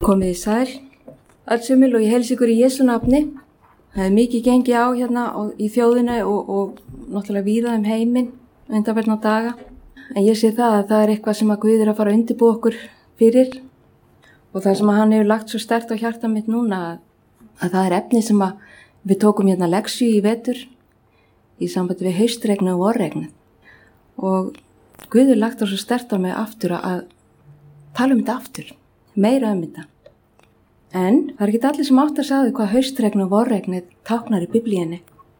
Komið í sæl, allsumil og ég heilsa ykkur í Jesú nafni. Það er mikið gengið á hérna í þjóðinu og náttúrulega víða heiminn undanfarna daga. En ég sé það að það er eitthvað sem að Guð er að fara að undirbúa okkur fyrir og það sem að hann hefur lagt svo sterkt á hjarta mitt núna að það er efni sem að við tókum hérna leksju í vetur í sambandi við haustregnu og vorregnu. Og Guð er lagt á svo sterkt á mig aftur að tala þetta aftur, meira þetta. En það er ekki allir sem átt að sagði hvað haustregn og vorregnið táknar í biblíunni.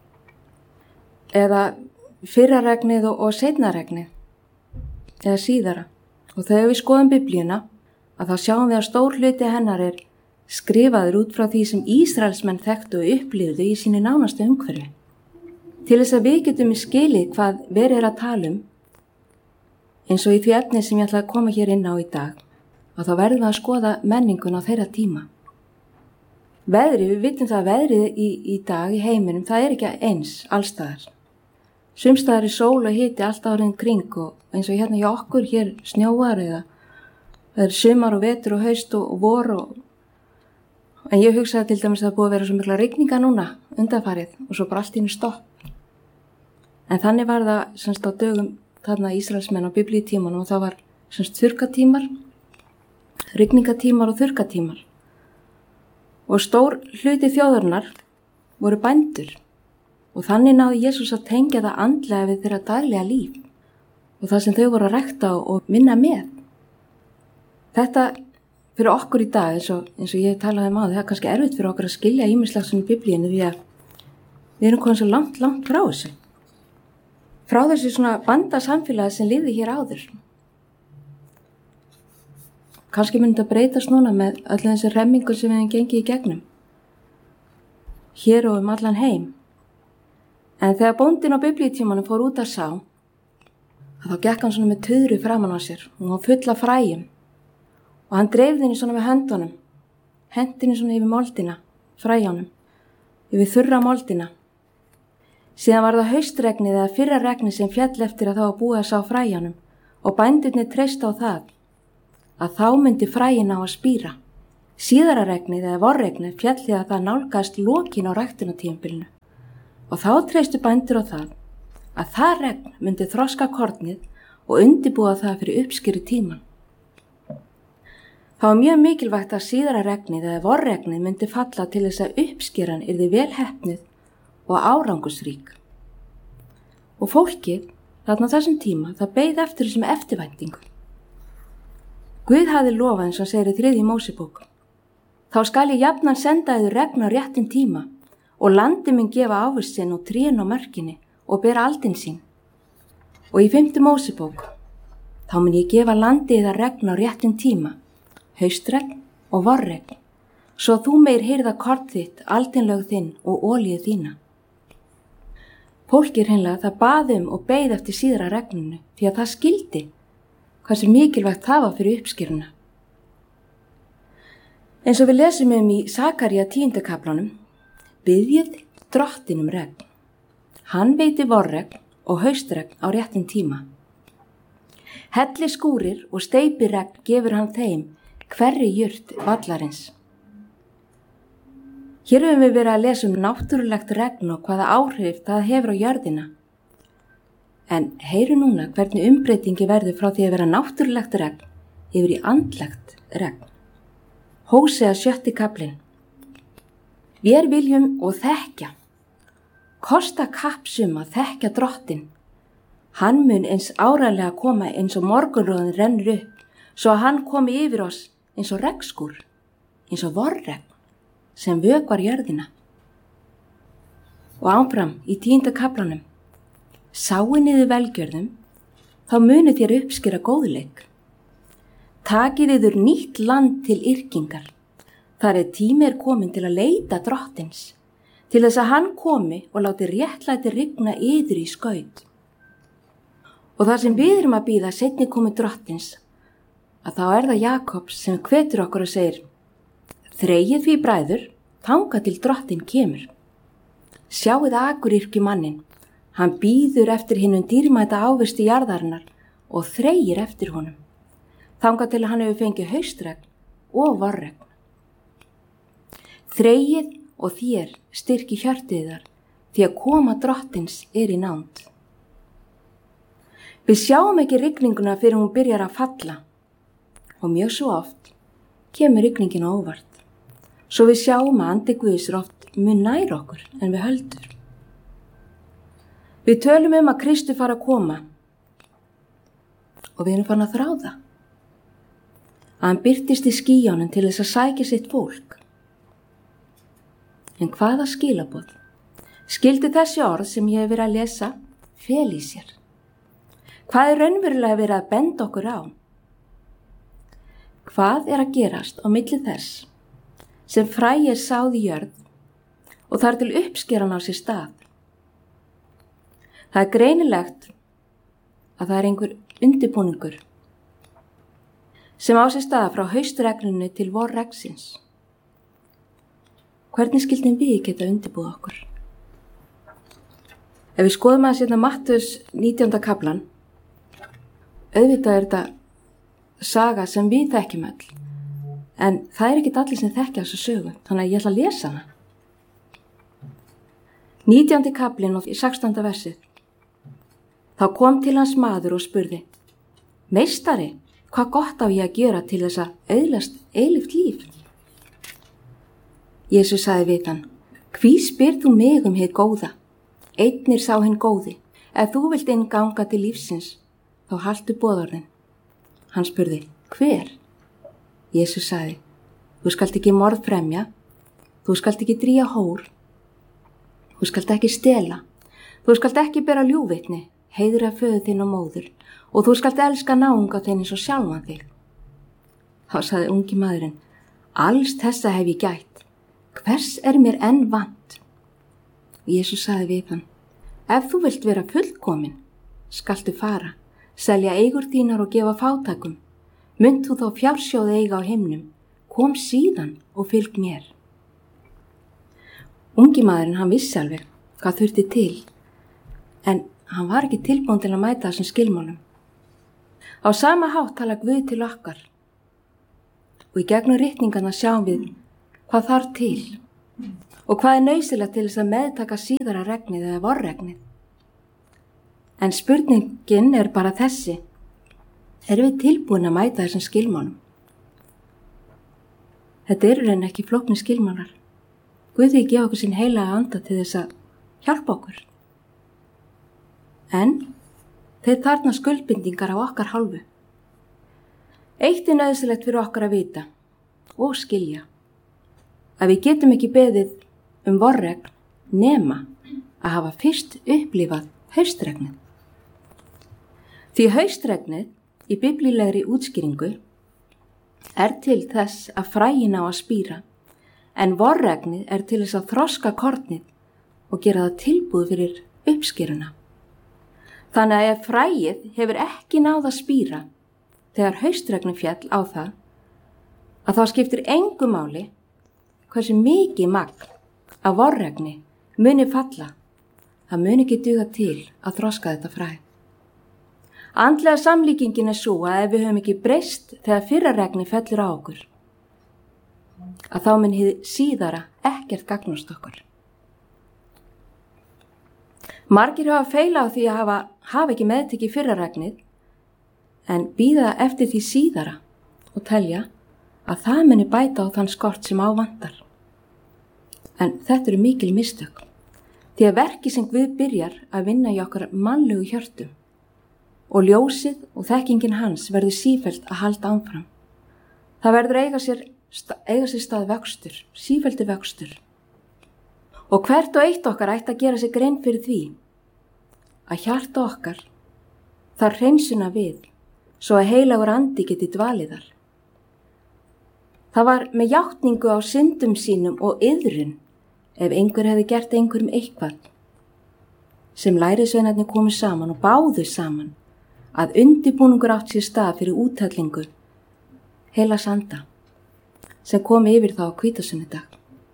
Eða fyrraregnið og seinnaregnið. Eða síðara. Og þegar við skoðum biblíuna, að þá sjáum við að stór hluti hennar er skrifaður út frá því sem Ísraelsmenn þekktu og upplifðu í sínu nánastu umhverfi. Til þess að við getum skilið hvað verið er að tala eins og í því efni sem ég ætla að koma hér inn á í dag, að þá verðum við að skoða menningun á þeirra tíma. Veðrið, við vitum það að veðrið í dag í heiminum, það er ekki eins allstaðar. Sumstaðar er sól og hiti allt árið kring og eins og hérna hjá okkur hér snjóar eða það er sumar og vetur og haust og vor en ég hugsaði til dæmis að það búið að vera svo mikla rigninga núna undanfarið og svo bara allt í einu stopp. En þannig var það semst á dögum þarna Ísraelsmenn á biblíutímanum og það var semst þurrkatímar, rigningatímar og þurrkatímar. Og stór hluti þjóðarinnar voru bændur og þannig náði Jesús að tengja það andlega við þeirra daglega líf og það sem þau voru að rækta og vinna með. Þetta fyrir okkur í dag eins og ég talaði það er kannski erfitt fyrir okkur að skilja ýmislegt svona í biblíunni því að við erum komin svo langt frá þessu. Frá þessu svona bandasamfélagi sem lifði hér áður. Kannski myndi þetta breytast núna með öll þessi remmingu sem við hefum gengið í gegnum. Hér og allan heim. En þegar bóndinn á biblíutímanum fór út að sá, þá gekk hann svona með tuðru framan á sér og hann full af fræjum. Og hann dreif þinni svona með höndunum, hendinni svona yfir moldina, fræjánum, yfir þurra moldina. Síðan var það haustregnið eða fyrraregnið sem fjall eftir að það var búið að sá fræjánum og bændurnir treystu á það að þá myndi fræin á að spíra. Síðararegnið eða vorregnið fjalli að það nálgast lokin á ræktunartímabilinu. Og þá treystu bændur á það að það regn myndi þroska kornið og undirbúa það fyrir uppskýru tíman. Það var mjög mikilvægt að síðararegnið eða vorregnið myndi falla til þess að uppskýran yrði vel heppnuð og árangusrík. Og fólkið, þarna á þessum tíma, það beið eftir þessum eftirvæntingu. Guð hafði lofað eins og segir í 3. Mósebók. Þá skal ég jafnan senda yður regn á réttum tíma og landi mun gefa ávist sinn og trén á mörkinni og bera aldin sín. Og í 5. Mósebók, þá mun ég gefa landi yðar regn á réttum tíma, haustregn og vorregn, svo þú meir heyrða korn þitt, aldinlög þinn og olíu þína. Fólkið hreinlega það baði og beið eftir síðara regninu því að það skildi hversu mikilvægt það var fyrir uppskýruna. Eins og við lesum í Sakaría 10. kaflanum, biðjið drottin regn. Hann veiti vorregn og haustregn á réttum tíma. Helli skúrir og steypi regn gefur hann þeim hverri jurt vallarins. Hér höfum við verið að lesa náttúrulegt regn og hvaða áhrif það hefur á jörðina. En heyru núna hvernig umbreytingi verður frá því að vera náttúrulegt regn yfir í andlegt regn. Hósea 7. kaflinn. Vér viljum og þekkja. Kosta kappsum að þekkja drottin. Hann mun eins áralega koma eins og morgunróðin rennur upp, svo að hann komi yfir oss eins og regnskúr, eins og vorregn sem vökvar jörðina. Og áfram í 10. kaflanum. Sáu niður velgjörðum, þá munið þér uppskýra góðleik. Takið yður nýtt land til yrkingar. Þar tími komin til að leita drottins, til þess að hann komi og láti réttlæti rigna yður í skaut. Og þar sem við erum að bíða seinni komi drottins, að þá er það Jakobs sem hvetur okkur og segir, þreyið því bræður, þangað til drottin kemur. Sjáið akuryrkju mannin, hann bíður eftir hinum dýrmæta ávisti jarðarinnar og þreyir eftir honum. Þangað til hann hefur fengið haustregn og vorregn. Þreyið og þér styrki hjörtiðar, því að koma Drottins í nánd. Við sjáum ekki rigninguna fyrir hún byrjar að falla og mjög svo oft kemur rigningin á óvart. Svo við sjáum að andi Guðs oft mun nær okkur en við höldum. Við tölum að Kristi fara að koma og við erum farin að þrá það. Að hann birtist í skýjunum til þess að sækja sitt fólk. En hvaða skilaboð? Skildi þessi orð sem ég hef verið að lesa fel í sér? Hvað raunverulega verið að benda okkur á? Hvað að gerast á milli þess sem fræ sáð í jörð og þar til uppskeran á sér stað? Það greinilegt að það einhver undirbúningur sem á sér stað frá haustregninu til vorregnsins. Hvernig skildum við geta undirbúið okkur? Ef við skoðum að Mattheus 19. kaflan, auðvitað þetta saga sem við þekkjum öll, en það ekki allir sem þekkja þessu sögu, þannig að ég ætla að lesa hana. 19. kaflinn og 16. versið. Þá kom til hans maður og spurði: Meistari, hvað gott á ég að gera til þess að öðlast eilíft líf? Jesús sagði við hann: Hví spyr þú mig hið góða? Einnir sá hinn góði, ef þú vilt ganga til lífsins, þá haltu boðorðin. Hann spurði: Hver? Jesús sagði: Þú skalt ekki morð fremja, þú skalt ekki drýja hór, þú skalt ekki stela, þú skalt ekki bera ljúgvitni, heiðra föður þinn og móður, og þú skalt elska náunga þinn eins og sjálfan þig. Þá sagði ungi maðurinn: Alls þessa hef ég gætt, hvers mér enn vant? Jesús sagði við hann: Ef þú vilt vera fullkomin, skaltu fara, selja eigur þínar og gefa fátækum, munt þú þá fjársjóði eiga á himnum, kom síðan og fylg mér. Ungi maðurinn, hann vissi alveg hvað þurfti til, en hann var ekki tilbúinn til að mæta þessum skilmálum. Á sama hátt tala Guð til okkar og í gegnum ritningarna sjáum við hvað þarf til og hvað nauðsynlegt til þess að meðtaka síðara regnið eða vorregnið. En spurningin bara þessi: erum við tilbúin að mæta þessum skilmálum? Þetta enn ekki flóknir skilmálar. Guð gefa okkur sín heilaga anda til þess að hjálpa okkur. En þeir þarna skuldbindingar á okkar hálfu. Eitt nauðsynlegt fyrir okkar að vita og skilja, að við getum ekki beðið vorregn nema að hafa fyrst upplifað haustregnið. Því haustregnið í biblílegri útskýringu til þess að fræin á að spíra, en vorregnið til þess að þroska kornið og gera það tilbúð fyrir uppskýruna. Þannig að ef fræið hefur ekki náð að spíra þegar haustregnið fjall á það, að þá skiptir engu máli hversu mikið magn af vorregni muni falla, það muni ekki duga til að þroska þetta fræ. Andlega samlíkingin svo að ef við höfum ekki breyst þegar fyrra regni fellur á okkur, að þá mun hið síðara ekkert gagnast okkur. Margir hafa feila á því að hafa ekki meðtekið fyrra regnið, en bíða eftir því síðara og telja að það muni bæta á þann skort sem á vantar. En þetta eru mikil mistök, því að verkið sem Guð byrjar að vinna í okkar mannlegu hjörtum og ljósið og þekkingin hans verður sífellt að halda áfram. Það verður eiga sér stað vöxtur, sífelldi vöxtur. Og hvert og eitt okkar ætti að gera sér grein fyrir því að hjarta okkar þarf hreinsuna við svo að heilagur andi geti dvalið þar. Það var með játningu á syndum sínum og iðrun ef einhver hefði gert einhverjum eitthvað, sem lærisveinarnir komu saman og báðu saman að undirbúningur átt sér stað fyrir úthellingu heilags anda sem kom yfir þá á hvítasunnudag.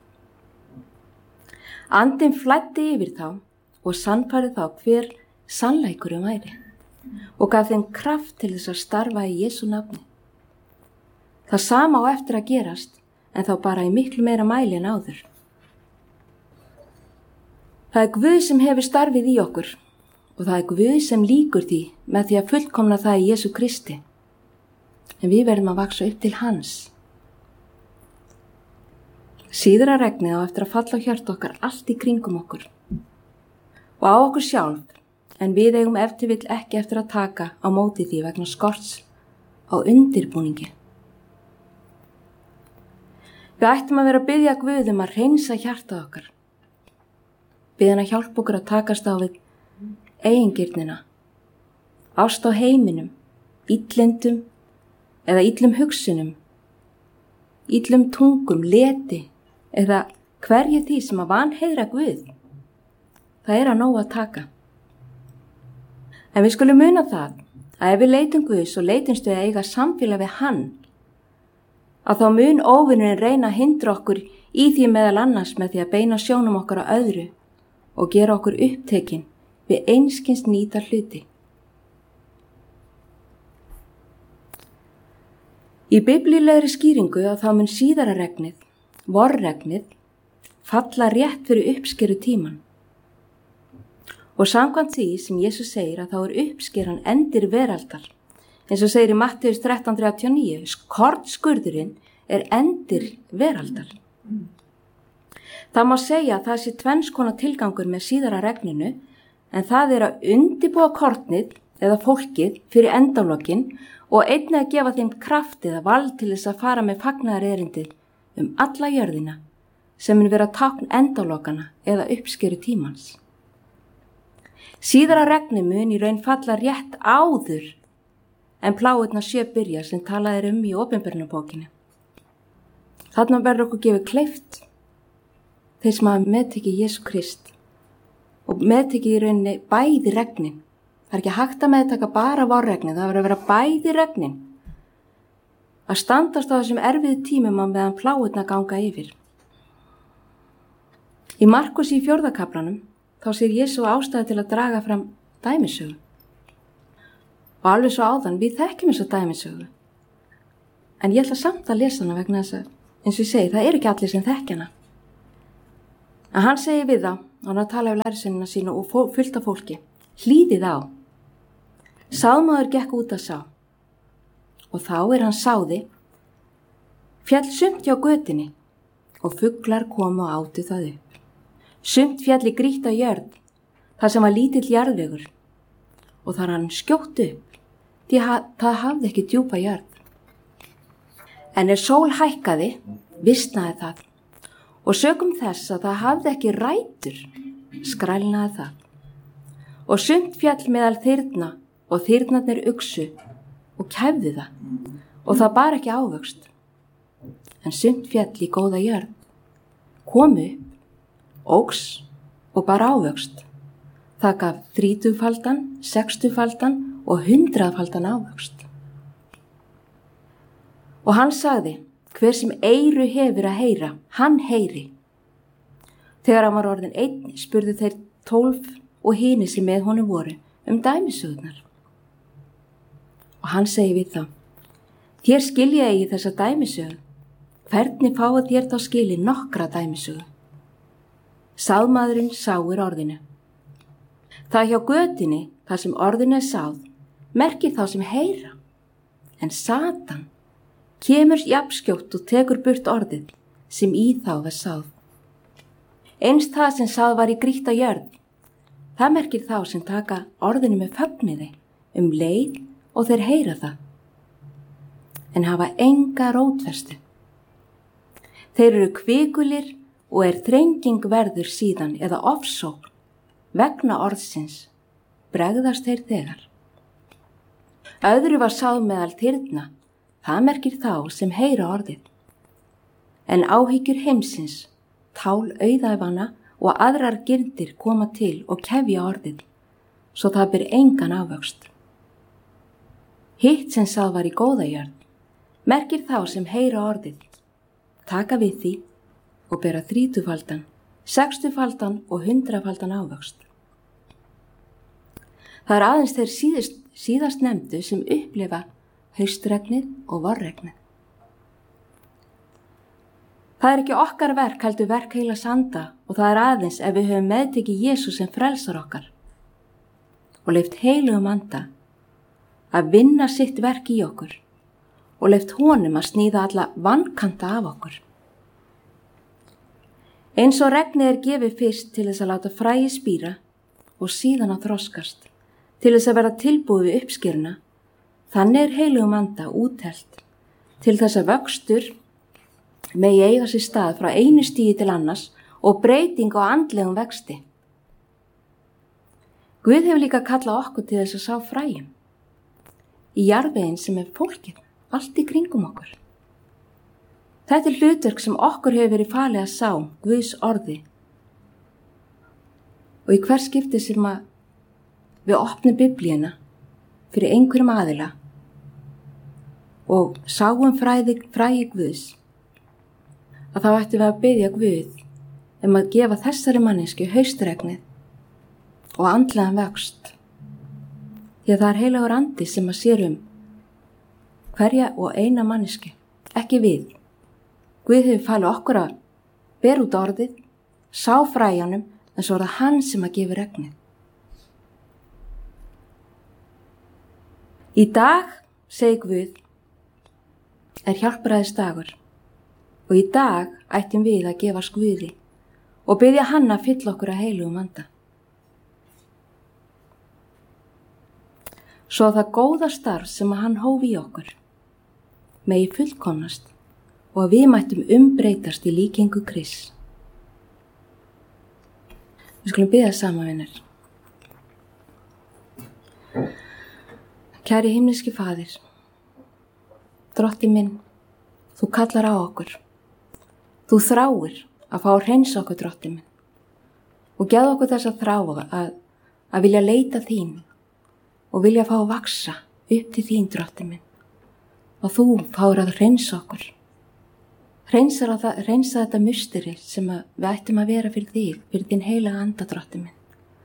Andinn flæddi yfir þá og sannfærði þá hver sannleikurinn væri og gaf þeim kraft til þess að starfa í Jesú nafni. Það sama á eftir að gerast, en þá bara í miklu meira mæli en áður. Það er Guð sem hefur starfið í okkur og það er Guð sem lýkur því með því að fullkomna það í Jesú Kristi. En við verðum að vaksa upp til hans. Síðara regnið á eftir að falla á hjörtu okkar allt í kringum okkur og á okkur sjálf, en við eigum eftir vill ekki eftir að taka á móti því vegna skorts á undirbúningi. Við ættum að vera að biðja Guð að hreinsa hjartað okkar. Biðja hann að hjálpa okkur að takast á við eigingirnina, ást á heiminum, illindum eða illum hugsunum, illum tungum, leti eða hverju því sem að vanheiðra Guð. Það er að nóg að taka. En við skulum muna það að ef við leitum Guðs og leitumst við að eiga samfélag við hann, að þá mun óvinurinn reyna að hindra okkur í því meðal annars með því að beina sjónum okkar á öðru og gera okkur upptekin við einskis nýta hluti. Í biblíulegri skýringu að þá mun síðara regnið, vorregnið, falla rétt fyrir uppskeru tíman. Og samkvæmt því sem Jesús segir að þá er uppskeran endir veraldar. Eins og segir í Matteus 13:39, kornskurðurinn er endir veraldar. Það má segja að það sé tvenns konar tilgangur með síðara regninu, en það er að undirbúa kornið eða fólkið fyrir endalokin og einnig að gefa þeim kraft eða vald til þess að fara með fagnaðarerindið alla jörðina sem mun vera tákn endalokana eða uppskeru tímans. Síðara regnið mun í raun falla rétt áður en plágurnar 7 byrja sem talað er í Opinberunarbókinni. Þarna verður okkur gefið kleift þeir sem hafa meðtekið Jesú Krist og meðtekið í rauninni bæði regnin. Það er ekki hægt að meðtaka bara vorregnin, það verður að vera bæði regnin. Að standast á þessum erfiðu tímum að meðan plágurnar ganga yfir. Í Markus í 4. kaflanum þá sér Jesú ástæðu til að draga fram dæmisögu. Og alveg svo áðan, við þekkjum þessa dæmisögu. En ég ætla samt að lesa hana vegna þess að, eins og ég segi, það er ekki allir sem þekkja hana. En hann segir við þá, hann að tala um lærisveinina sína og fullt af fólki, hlýðið á. Sáðmaður gekk út að sá. Og þá hann sáði, fjall sumt hjá götunni og fuglar komu og átu það upp. Sumt fjalli grýtt á jörð, þar sem var lítill jarðvegur og þar hann skjótt upp, því það hafði ekki djúpa jörð. En sól hækkaði, visnaði það og sökum þess að það hafði ekki rætur, skrælnaði það. Og sumt fjall meðal þyrna og þyrnarnir uxu og kæfði það og það bar ekki ávöxt. En sumt fjall í góða jörð, komu upp, óx og bara ávöxt. Það gaf 30-faldan, 60-faldan og 100-faldan ávöxt. Og hann sagði, hver sem eyru hefur að heyra, hann heyri. Þegar hann var orðinn einn, spurðu þeir 12 og hinir sem með honum voru dæmisögurnar. Og hann segi við þá, þér skilja eigi þessa dæmisögu, hvernig fáið þér þá skili nokkra dæmisögu? Sáðmaðurinn sáir orðinu. Það hjá götunni, þar sem orðinu sáð, merkir þá sem heyra. En Satan kemur jafnskjótt og tekur burt orðið sem í þá var sáð. Eins það sem sáð var í grýtt á jörð, það merkir þá sem taka orðinu með fögnuði leið og þeir heyra það. En hafa enga rótfestu. Þeir eru kvikulir og þrenging verður síðan eða ofsókn vegna orðsins, bregðast þeir þegar. Öðru var sáð meðal þyrna, það merkir þá sem heyra orðið. En áhyggjur heimsins, tál auðæfana og aðrar girndir koma til og kefja orðið, svo það ber engan ávöxt. Hitt sem sáð var í góða jörð, merkir þá sem heyra orðið, taka við því og bera 30-faldan, 60-faldan og 100-faldan ávöxt. Það aðeins þeir síðast nefndu sem upplifa haustregnið og vorregnið. Það er ekki okkar verk heldur verk heilags anda og það er aðeins ef við höfum meðtekið Jesú sem frelsar okkar og leyft heilugum anda að vinna sitt verk í okkur og leyft honum að sníða alla vankanta af okkur. Eins og regnið er gefið fyrst til þess að láta fræið spíra og síðan að þroskast, til þess að verða tilbúið við uppskeruna, þannig er heilugum anda úthelt til þess að vöxtur megi eiga sér stað frá einu stigi til annars og breyting á andlegum vexti. Guð hefur líka kallað okkur til þess að sá fræjum í jarðveginn sem er fólkið, allt í kringum okkur. Þetta er hlutverk sem okkur hefur verið falið að sá, Guðs orði. Og í hver skipti sem við opnum Biblíuna fyrir einhverjum aðila og sáum fræi Guðs, að þá ættum við að biðja Guð að gefa þessari mannesku haustregnið og andlegan vöxt. Því að það er heilagur andi sem að sér hverja og eina mannesku, ekki við. Guð hefur falið okkur að bera út orðið, sá fræjanum, en svo er það hann sem að gefa regnið. Í dag, segir Guð, er hjálpræðisdagur. Og í dag ættum við að gefast Guði og biðja hann að fylla okkur að heilugum anda. Svo að það góða starf sem að hann hóf í okkur megi fullkomnast og að við mættum umbreytast í líkingu Krists. Við skulum biðja saman, vinir. Kæri himneski Faðir, Drottinn minn, þú kallar á okkur. Þú þráir að fá að hreinsa okkur, Drottinn minn, og gefðu okkur þess að þrá að vilja leita þín og vilja fá að vaksa upp til þín, Drottinn minn, og þú fáir að hreinsa okkur. Hreinsa þetta musteri sem við ættum að vera fyrir þig, fyrir þín heilaga anda, Drottinn minn.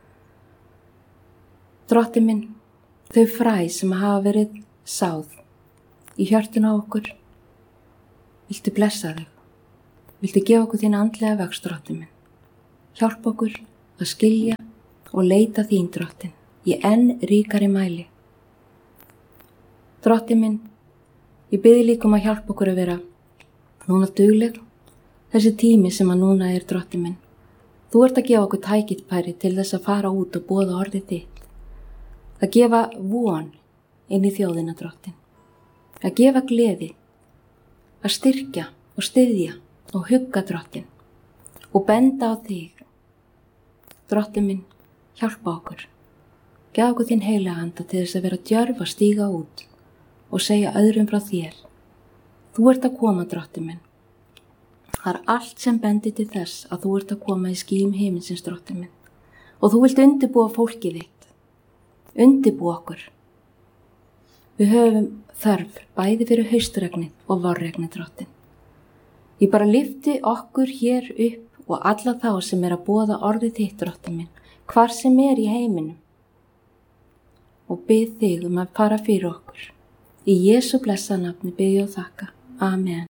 Drottinn minn, þau fræ sem hafa verið sáð í hjörtun á okkur, viltu blessa þau. Viltu gefa okkur þín andlega vöxt, Drottinn minn. Hjálp okkur að skilja og leita þín, Drottinn, í enn ríkari mæli. Drottinn minn, ég biði líka að hjálpa okkur að vera núna dugleg, þessi tími sem að núna er, Drottinn minn. Þú ert að gefa okkur tækifæri til þess að fara út og boða orðið þitt. Að gefa von inn í þjóðina, Drottinn. Að gefa gleði, að styrkja og styðja og hugga, Drottinn, og benda á þig. Drottinn minn, hjálpa okkur. Gef okkur þín heilaga anda til þess að vera djörf að stíga út og segja öðrum frá þér. Þú ert að koma, Drottinn minn. Það er allt sem bendir til þess að þú ert að koma í skýjum himinsins, Drottinn minn. Og þú vilt undirbúa fólkið þitt. Undirbúa okkur. Við höfum þörf bæði fyrir haustregnið og vorregnið, Drottinn. Ég bara lyfti okkur hér upp og alla þá sem er að boða orðið þitt, Drottinn minn, hvar sem er í heiminum. Og bið þig að fara fyrir okkur. Í Jesú blessa nafni bið ég og þakka. Amen.